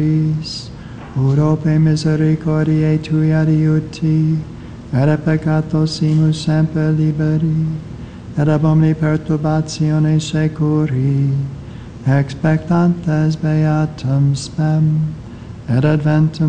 urope misericordiae tui adiuti, et a peccatos simus semper liberi, et ab omni perturbatione securi, expectantes beatum spem, et adventum